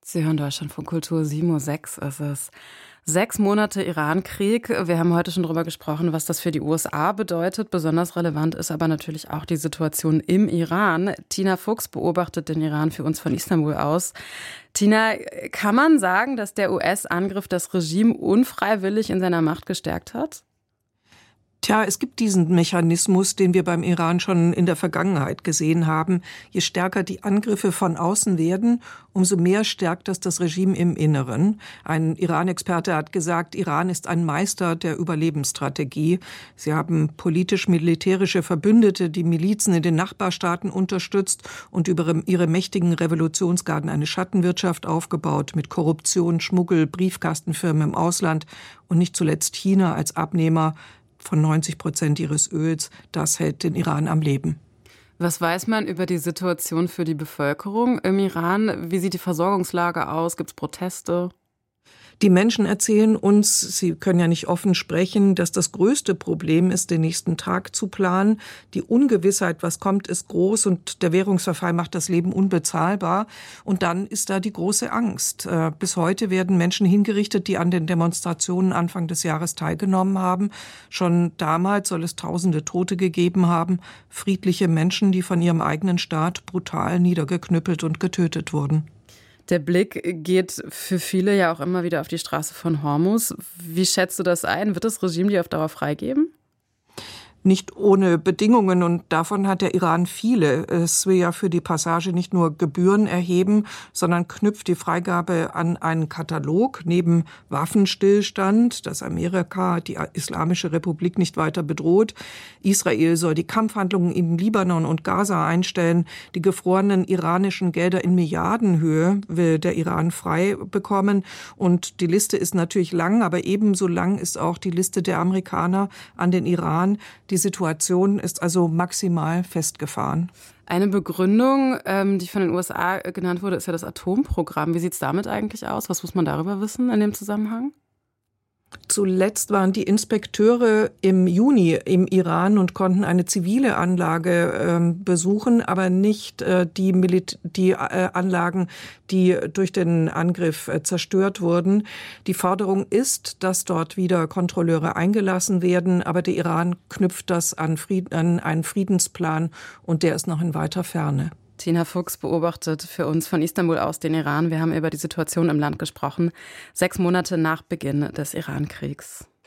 Sie hören Deutschlandfunk Kultur, 7:06 Uhr ist es. 6 Monate Iran-Krieg. Wir haben heute schon darüber gesprochen, was das für die USA bedeutet. Besonders relevant ist aber natürlich auch die Situation im Iran. Tina Fuchs beobachtet den Iran für uns von Istanbul aus. Tina, kann man sagen, dass der US-Angriff das Regime unfreiwillig in seiner Macht gestärkt hat? Tja, es gibt diesen Mechanismus, den wir beim Iran schon in der Vergangenheit gesehen haben. Je stärker die Angriffe von außen werden, umso mehr stärkt das Regime im Inneren. Ein Iran-Experte hat gesagt, Iran ist ein Meister der Überlebensstrategie. Sie haben politisch-militärische Verbündete, die Milizen in den Nachbarstaaten unterstützt und über ihre mächtigen Revolutionsgarden eine Schattenwirtschaft aufgebaut mit Korruption, Schmuggel, Briefkastenfirmen im Ausland und nicht zuletzt China als Abnehmer von 90% ihres Öls. Das hält den Iran am Leben. Was weiß man über die Situation für die Bevölkerung im Iran? Wie sieht die Versorgungslage aus? Gibt es Proteste? Die Menschen erzählen uns, sie können ja nicht offen sprechen, dass das größte Problem ist, den nächsten Tag zu planen. Die Ungewissheit, was kommt, ist groß und der Währungsverfall macht das Leben unbezahlbar. Und dann ist da die große Angst. Bis heute werden Menschen hingerichtet, die an den Demonstrationen Anfang des Jahres teilgenommen haben. Schon damals soll es Tausende Tote gegeben haben. Friedliche Menschen, die von ihrem eigenen Staat brutal niedergeknüppelt und getötet wurden. Der Blick geht für viele ja auch immer wieder auf die Straße von Hormuz. Wie schätzt du das ein? Wird das Regime die auf Dauer freigeben? Nicht ohne Bedingungen, und davon hat der Iran viele. Es will ja für die Passage nicht nur Gebühren erheben, sondern knüpft die Freigabe an einen Katalog. Neben Waffenstillstand, dass Amerika die Islamische Republik nicht weiter bedroht. Israel soll die Kampfhandlungen in Libanon und Gaza einstellen. Die gefrorenen iranischen Gelder in Milliardenhöhe will der Iran frei bekommen. Und die Liste ist natürlich lang, aber ebenso lang ist auch die Liste der Amerikaner an den Iran. Die Situation ist also maximal festgefahren. Eine Begründung, die von den USA genannt wurde, ist ja das Atomprogramm. Wie sieht es damit eigentlich aus? Was muss man darüber wissen in dem Zusammenhang? Zuletzt waren die Inspekteure im Juni im Iran und konnten eine zivile Anlage besuchen, aber nicht die Anlagen, die durch den Angriff zerstört wurden. Die Forderung ist, dass dort wieder Kontrolleure eingelassen werden, aber der Iran knüpft das an einen Friedensplan und der ist noch in weiter Ferne. Tina Fuchs beobachtet für uns von Istanbul aus den Iran. Wir haben über die Situation im Land gesprochen, 6 Monate nach Beginn des Iran-Kriegs.